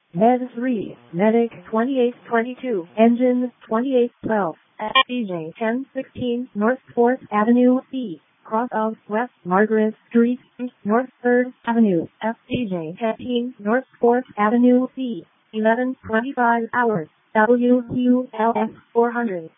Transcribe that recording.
Med 3, Medic 2822, Engine 2812, FDJ 1016, North 4th Avenue C, cross of West Margaret Street, North 3rd Avenue, FDJ 15, North 4th Avenue C, 11:25 hours, WQLS 400.